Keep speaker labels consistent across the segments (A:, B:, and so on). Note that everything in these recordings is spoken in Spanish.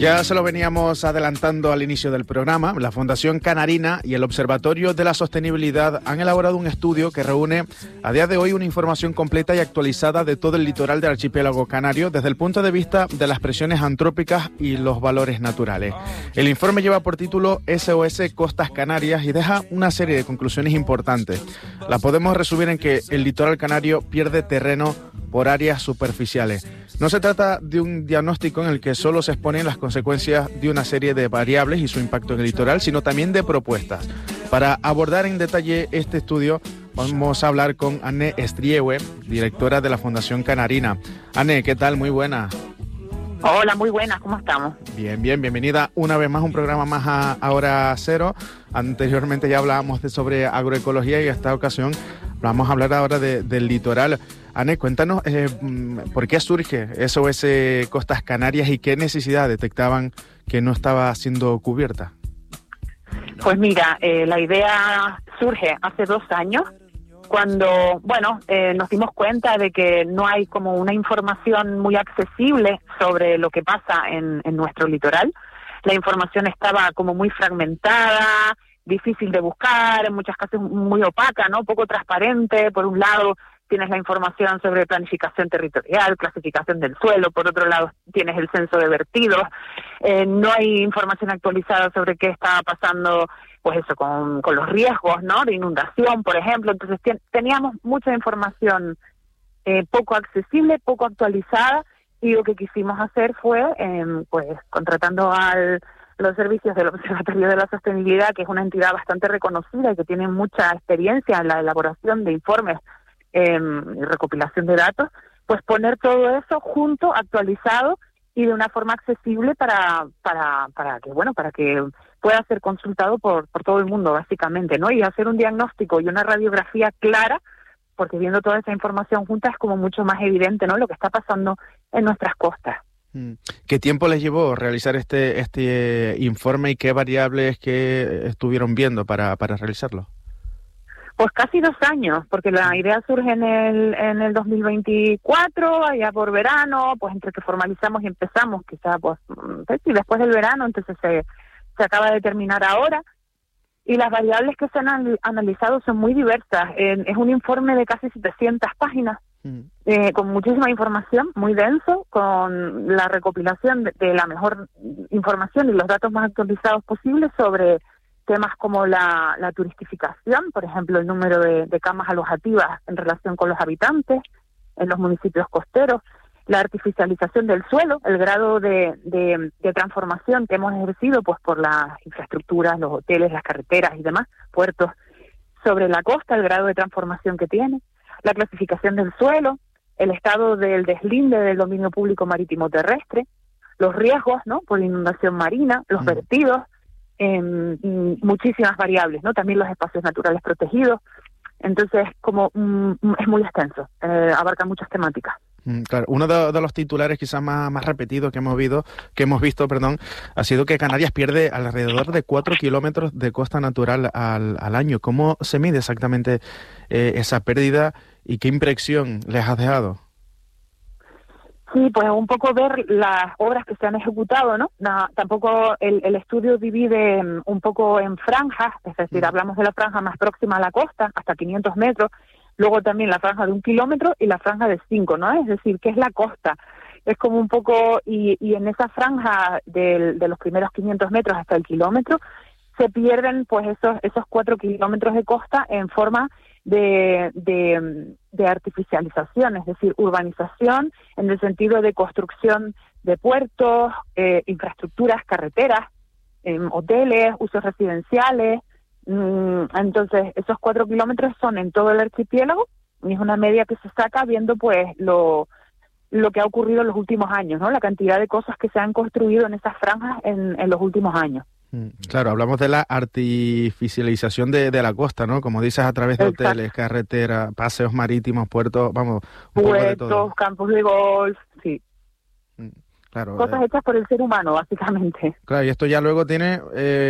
A: Ya se lo veníamos adelantando al inicio del programa. La Fundación Canarina y el Observatorio de la Sostenibilidad han elaborado un estudio que reúne a día de hoy una información completa y actualizada de todo el litoral del archipiélago canario desde el punto de vista de las presiones antrópicas y los valores naturales. El informe lleva por título SOS Costas Canarias y deja una serie de conclusiones importantes. La podemos resumir en que el litoral canario pierde terreno por áreas superficiales. No se trata de un diagnóstico en el que solo se exponen las consecuencias de una serie de variables y su impacto en el litoral, sino también de propuestas. Para abordar en detalle este estudio, vamos a hablar con Anne Estriehue, directora de la Fundación Canarina. Anne, ¿qué tal? Muy buena.
B: Hola, muy buenas, ¿cómo estamos?
A: Bien, bienvenida una vez más a un programa más a Hora Cero. Anteriormente ya hablábamos sobre agroecología y en esta ocasión vamos a hablar ahora del litoral. Anne, cuéntanos por qué surge SOS Costas Canarias y qué necesidad detectaban que no estaba siendo cubierta.
B: Pues mira, la idea surge hace 2 años cuando, nos dimos cuenta de que no hay como una información muy accesible sobre lo que pasa en nuestro litoral. La información estaba como muy fragmentada, difícil de buscar, en muchos casos muy opaca, ¿no? Poco transparente. Por un lado tienes la información sobre planificación territorial, clasificación del suelo, por otro lado tienes el censo de vertidos, no hay información actualizada sobre qué está pasando, pues eso, con los riesgos, ¿no? De inundación, por ejemplo. Entonces teníamos mucha información poco accesible, poco actualizada, y lo que quisimos hacer fue, pues, contratando los servicios del Observatorio de la Sostenibilidad, que es una entidad bastante reconocida y que tiene mucha experiencia en la elaboración de informes y recopilación de datos, pues poner todo eso junto, actualizado y de una forma accesible para que pueda ser consultado por todo el mundo, básicamente, ¿no? Y hacer un diagnóstico y una radiografía clara, porque viendo toda esa información junta es como mucho más evidente, ¿no?, lo que está pasando en nuestras costas.
A: ¿Qué tiempo les llevó realizar este informe y qué variables que estuvieron viendo para realizarlo?
B: Pues casi 2 años, porque la idea surge en el 2024, allá por verano, pues entre que formalizamos y empezamos, quizá pues sí, después del verano, entonces se acaba de terminar ahora, y las variables que se han analizado son muy diversas. Es un informe de casi 700 páginas, con muchísima información, muy denso, con la recopilación de la mejor información y los datos más actualizados posibles sobre temas como la turistificación, por ejemplo, el número de camas alojativas en relación con los habitantes en los municipios costeros, la artificialización del suelo, el grado de transformación que hemos ejercido pues por las infraestructuras, los hoteles, las carreteras y demás, puertos sobre la costa, el grado de transformación que tiene, la clasificación del suelo, el estado del deslinde del dominio público marítimo terrestre, los riesgos, ¿no?, por inundación marina, los vertidos, muchísimas variables, ¿no? También los espacios naturales protegidos. Entonces, como es muy extenso, abarca muchas temáticas.
A: Claro, uno de los titulares quizás más repetidos que hemos visto, ha sido que Canarias pierde alrededor de 4 kilómetros de costa natural al año. ¿Cómo se mide exactamente esa pérdida y qué impresión les has dejado?
B: Sí, pues un poco ver las obras que se han ejecutado, ¿no? Tampoco el estudio divide un poco en franjas, es decir, hablamos de la franja más próxima a la costa, hasta 500 metros, luego también la franja de 1 kilómetro y la franja de 5, ¿no? Es decir, ¿qué es la costa? Es como un poco, y en esa franja de los primeros 500 metros hasta el kilómetro, se pierden pues esos 4 kilómetros de costa en forma de artificialización, es decir, urbanización en el sentido de construcción de puertos, infraestructuras, carreteras, hoteles, usos residenciales. Entonces, esos 4 kilómetros son en todo el archipiélago y es una media que se saca viendo pues lo que ha ocurrido en los últimos años, ¿no? La cantidad de cosas que se han construido en esas franjas en los últimos años.
A: Claro, hablamos de la artificialización de la costa, ¿no? Como dices, a través de hoteles, carreteras, paseos marítimos, puertos, vamos, un poco de todo.
B: Puertos, campos de golf, sí.
A: Claro,
B: cosas hechas por el ser humano, básicamente.
A: Claro, y esto ya luego tiene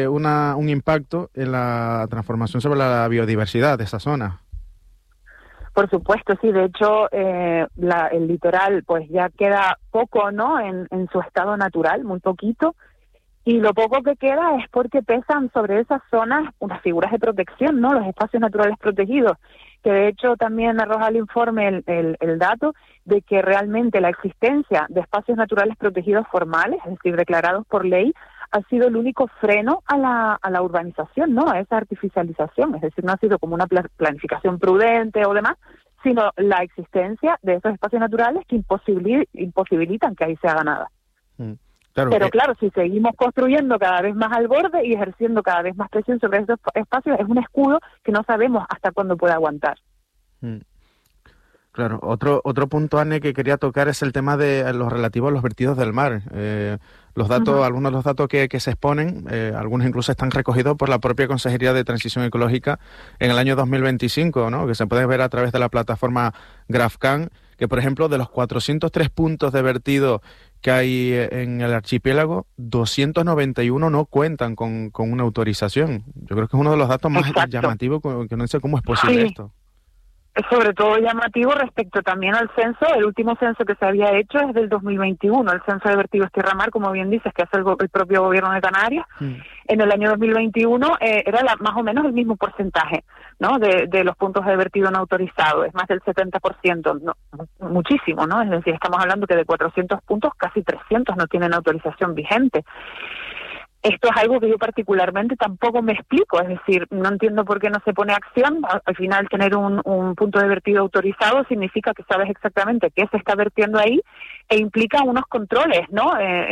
A: un impacto en la transformación sobre la biodiversidad de esa zona.
B: Por supuesto, sí. De hecho, el litoral pues ya queda poco, ¿no? En su estado natural, muy poquito. Y lo poco que queda es porque pesan sobre esas zonas unas figuras de protección, ¿no? Los espacios naturales protegidos, que de hecho también arroja el informe el dato de que realmente la existencia de espacios naturales protegidos formales, es decir, declarados por ley, ha sido el único freno a la urbanización, ¿no? A esa artificialización. Es decir, no ha sido como una planificación prudente o demás, sino la existencia de esos espacios naturales que imposibilitan que ahí se haga nada.
A: Claro,
B: pero claro, si seguimos construyendo cada vez más al borde y ejerciendo cada vez más presión sobre esos espacios, es un escudo que no sabemos hasta cuándo puede aguantar.
A: Claro, otro punto, Anne, que quería tocar es el tema de los relativos a los vertidos del mar. Los datos, algunos de los datos que se exponen, algunos incluso están recogidos por la propia Consejería de Transición Ecológica en el año 2025, ¿no? Que se puede ver a través de la plataforma GrafCan, que por ejemplo de los 403 puntos de vertido que hay en el archipiélago, 291 no cuentan con una autorización. Yo creo que es uno de los datos más llamativos, que no sé cómo es posible esto.
B: Es sobre todo llamativo respecto también al censo. El último censo que se había hecho es del 2021, el censo de vertidos tierra-mar, como bien dices, que hace el propio gobierno de Canarias. En el año 2021 era más o menos el mismo porcentaje, ¿no? De los puntos de vertido no autorizados, es más del 70%, no, muchísimo, ¿no? Es decir, estamos hablando que de 400 puntos, casi 300 no tienen autorización vigente. Esto es algo que yo particularmente tampoco me explico, es decir, no entiendo por qué no se pone acción. Al final, tener un punto de vertido autorizado significa que sabes exactamente qué se está vertiendo ahí e implica unos controles, ¿no?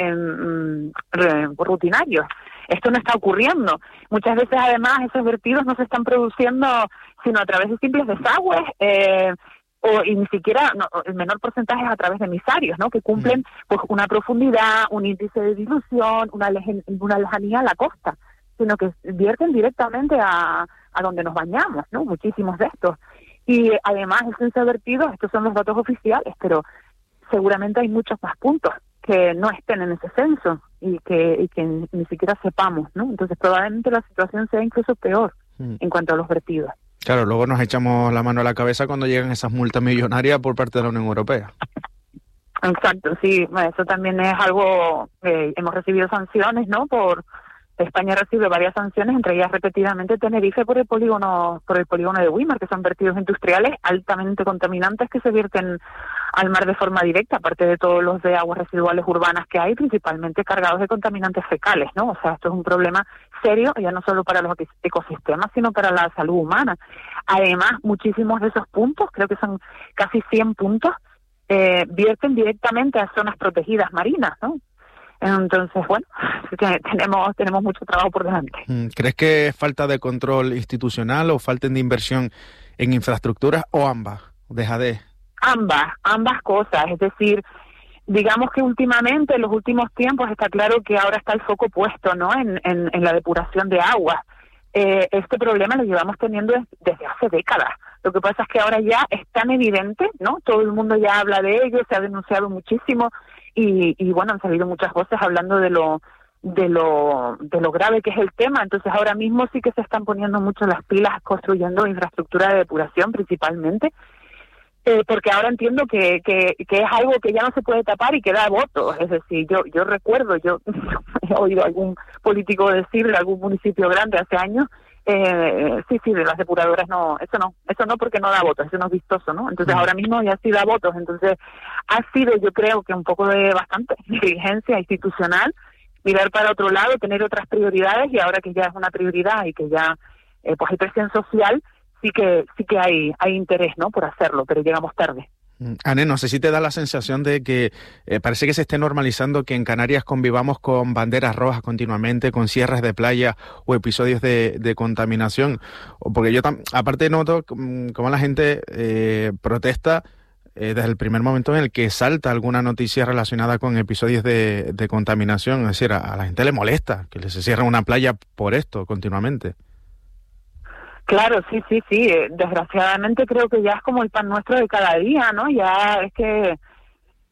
B: Rutinarios. Esto no está ocurriendo. Muchas veces, además, esos vertidos no se están produciendo sino a través de simples desagües, y ni siquiera, el menor porcentaje es a través de emisarios, ¿no? Que cumplen pues una profundidad, un índice de dilución, una lejanía a la costa, sino que vierten directamente a donde nos bañamos, ¿no? Muchísimos de estos. Y además el censo de vertidos, estos son los datos oficiales, pero seguramente hay muchos más puntos que no estén en ese censo y que ni siquiera sepamos, ¿no? Entonces probablemente la situación sea incluso peor en cuanto a los vertidos.
A: Claro, luego nos echamos la mano a la cabeza cuando llegan esas multas millonarias por parte de la Unión Europea.
B: Exacto, sí, eso también es algo, hemos recibido sanciones, ¿no? España recibe varias sanciones, entre ellas repetidamente Tenerife por el polígono de Güímar, que son vertidos industriales altamente contaminantes que se vierten al mar de forma directa, aparte de todos los de aguas residuales urbanas que hay, principalmente cargados de contaminantes fecales, ¿no? O sea, esto es un problema serio, ya no solo para los ecosistemas, sino para la salud humana. Además, muchísimos de esos puntos, creo que son casi 100 puntos, vierten directamente a zonas protegidas marinas, ¿no? Entonces, bueno, tenemos mucho trabajo por delante.
A: ¿Crees que es falta de control institucional o falta de inversión en infraestructuras o ambas?
B: Ambas cosas. Es decir, digamos que últimamente, en los últimos tiempos, está claro que ahora está el foco puesto, ¿no? En la depuración de agua. Este problema lo llevamos teniendo desde hace décadas. Lo que pasa es que ahora ya es tan evidente, ¿no? Todo el mundo ya habla de ello, se ha denunciado muchísimo. Y bueno, han salido muchas voces hablando de lo grave que es el tema. Entonces ahora mismo sí que se están poniendo mucho las pilas construyendo infraestructura de depuración principalmente, porque ahora entiendo que es algo que ya no se puede tapar y que da votos. Es decir, yo recuerdo, yo he oído a algún político decir de algún municipio grande hace años, sí, de las depuradoras eso no porque no da votos, eso no es vistoso, ¿no? Entonces ahora mismo ya sí da votos. Entonces ha sido, yo creo que un poco de bastante negligencia institucional, mirar para otro lado, tener otras prioridades, y ahora que ya es una prioridad y que ya pues hay presión social, sí que hay interés, ¿no? Por hacerlo, pero llegamos tarde.
A: Anne, no sé si te da la sensación de que parece que se esté normalizando que en Canarias convivamos con banderas rojas continuamente, con cierres de playa o episodios de contaminación. Porque yo aparte noto cómo la gente protesta desde el primer momento en el que salta alguna noticia relacionada con episodios de contaminación. Es decir, a la gente le molesta que se cierre una playa por esto continuamente.
B: Claro, sí. Desgraciadamente creo que ya es como el pan nuestro de cada día, ¿no? Ya es que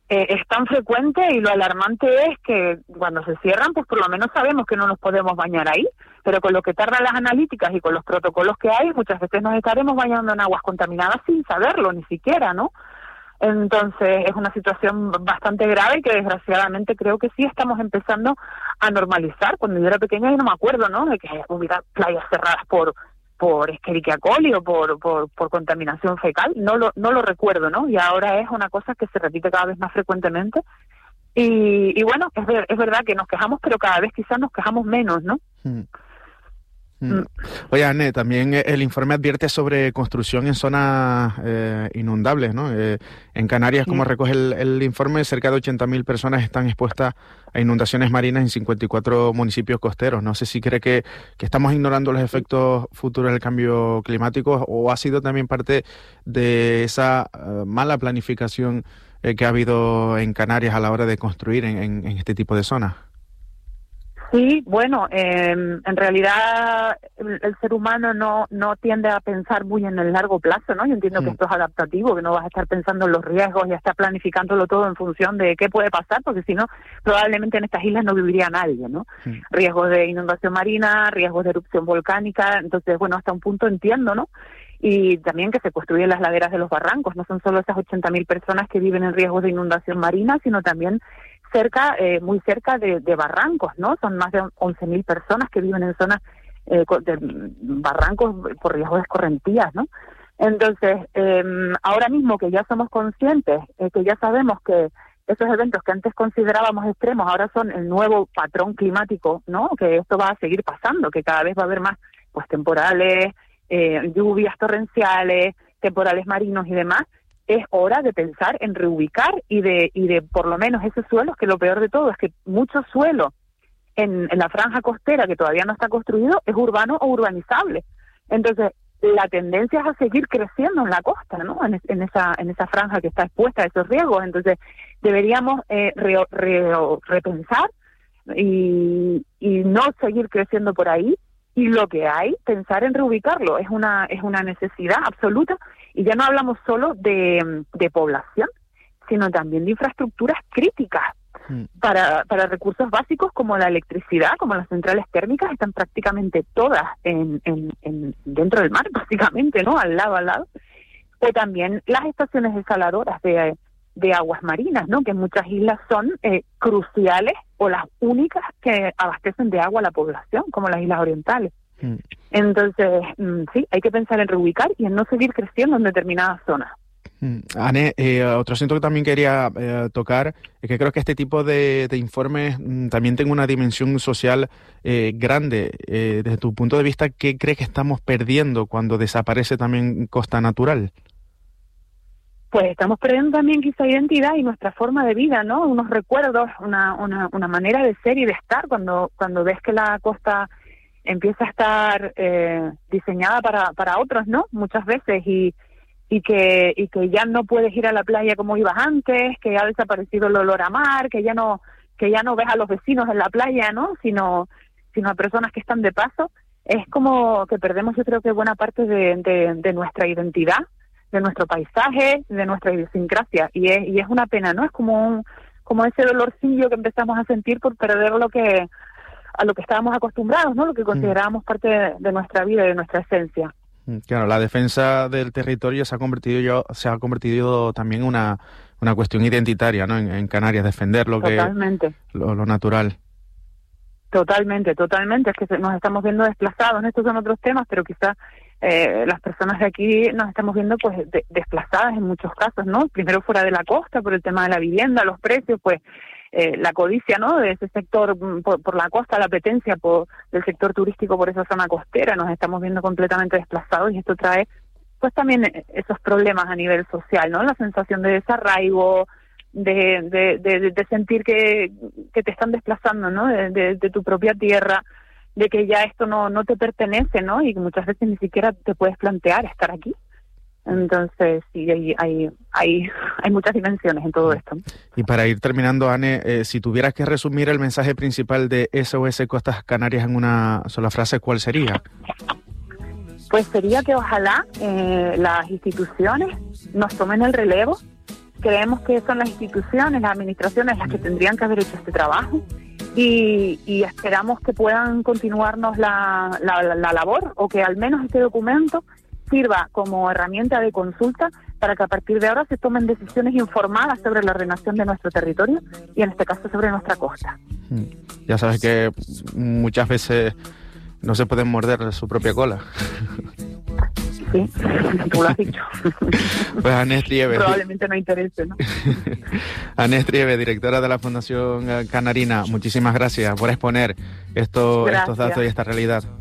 B: es tan frecuente, y lo alarmante es que cuando se cierran, pues por lo menos sabemos que no nos podemos bañar ahí, pero con lo que tardan las analíticas y con los protocolos que hay, muchas veces nos estaremos bañando en aguas contaminadas sin saberlo ni siquiera, ¿no? Entonces es una situación bastante grave que desgraciadamente creo que sí estamos empezando a normalizar. Cuando yo era pequeña yo no me acuerdo, ¿no?, de que hubiera playas cerradas por Escherichia coli o por contaminación fecal. No lo recuerdo, ¿no? Y ahora es una cosa que se repite cada vez más frecuentemente. Y bueno, es verdad que nos quejamos, pero cada vez quizás nos quejamos menos, ¿no?
A: Oye, Anne, también el informe advierte sobre construcción en zonas inundables, ¿no? En Canarias, como recoge el informe, cerca de 80.000 personas están expuestas a inundaciones marinas en 54 municipios costeros. No sé si cree que estamos ignorando los efectos futuros del cambio climático, o ha sido también parte de esa mala planificación que ha habido en Canarias a la hora de construir en este tipo de zonas.
B: Sí, bueno, en realidad el ser humano no tiende a pensar muy en el largo plazo, ¿no? Yo entiendo que esto es adaptativo, que no vas a estar pensando en los riesgos y a estar planificándolo todo en función de qué puede pasar, porque si no, probablemente en estas islas no viviría nadie, ¿no? Riesgos de inundación marina, riesgos de erupción volcánica, entonces, bueno, hasta un punto entiendo, ¿no? Y también que se construyen las laderas de los barrancos, no son solo esas 80.000 personas que viven en riesgos de inundación marina, sino también muy cerca de barrancos, ¿no? Son más de 11.000 personas que viven en zonas de barrancos por riesgo de escorrentías, ¿no? Entonces, ahora mismo que ya somos conscientes, que ya sabemos que esos eventos que antes considerábamos extremos ahora son el nuevo patrón climático, ¿no? Que esto va a seguir pasando, que cada vez va a haber más pues temporales, lluvias torrenciales, temporales marinos y demás. Es hora de pensar en reubicar y de por lo menos esos suelos, que lo peor de todo es que mucho suelo en la franja costera que todavía no está construido es urbano o urbanizable. Entonces, la tendencia es a seguir creciendo en la costa, ¿no? En esa franja que está expuesta a esos riesgos. Entonces, deberíamos repensar y no seguir creciendo por ahí. Y lo que hay, pensar en reubicarlo, es una necesidad absoluta. Y ya no hablamos solo de población, sino también de infraestructuras críticas para recursos básicos como la electricidad, como las centrales térmicas, están prácticamente todas dentro del mar, básicamente, ¿no? Al lado. O también las estaciones desaladoras de aguas marinas, ¿no? Que en muchas islas son cruciales o las únicas que abastecen de agua a la población, como las islas orientales. Entonces, sí, hay que pensar en reubicar y en no seguir creciendo en determinadas zonas.
A: Anne, otro asunto que también quería tocar es que creo que este tipo de informes también tiene una dimensión social grande. Desde tu punto de vista, ¿qué crees que estamos perdiendo cuando desaparece también costa natural?
B: Pues estamos perdiendo también quizá identidad y nuestra forma de vida, ¿no? Unos recuerdos, una manera de ser y de estar cuando ves que la costa empieza a estar diseñada para otros, ¿no? Muchas veces y que ya no puedes ir a la playa como ibas antes, que ha desaparecido el olor a mar, que ya no ves a los vecinos en la playa, ¿no? Sino a personas que están de paso. Es como que perdemos, yo creo que buena parte de nuestra identidad, de nuestro paisaje, de nuestra idiosincrasia, y es una pena, ¿no? Es como ese dolorcillo que empezamos a sentir por perder a lo que estábamos acostumbrados, ¿no? Lo que considerábamos parte de nuestra vida y de nuestra esencia.
A: Claro, la defensa del territorio se ha convertido también en una cuestión identitaria, ¿no? En Canarias, defender lo natural.
B: Totalmente. Es que nos estamos viendo desplazados. Estos son otros temas, pero quizás las personas de aquí nos estamos viendo pues desplazadas en muchos casos, ¿no? Primero fuera de la costa por el tema de la vivienda, los precios, pues la codicia, ¿no? De ese sector por la costa, la apetencia del sector turístico por esa zona costera. Nos estamos viendo completamente desplazados y esto trae pues también esos problemas a nivel social, ¿no? La sensación de desarraigo, de sentir que te están desplazando, ¿no? De tu propia tierra, de que ya esto no te pertenece, ¿no? Y que muchas veces ni siquiera te puedes plantear estar aquí. Entonces, sí, hay muchas dimensiones en todo esto.
A: Y para ir terminando, Anne, si tuvieras que resumir el mensaje principal de SOS Costas Canarias en una sola frase, ¿cuál sería? Pues sería que ojalá las instituciones nos tomen el relevo
B: creemos que son las instituciones, las administraciones las que tendrían que haber hecho este trabajo y esperamos que puedan continuarnos la labor, o que al menos este documento sirva como herramienta de consulta para que a partir de ahora se tomen decisiones informadas sobre la ordenación de nuestro territorio y en este caso sobre nuestra costa.
A: Ya sabes que muchas veces no se pueden morder su propia cola.
B: Sí, tú lo has dicho.
A: Pues Anés Trieve.
B: Probablemente no interese, ¿no?
A: Anés Trieve, directora de la Fundación Canarina, muchísimas gracias por exponer estos datos y esta realidad.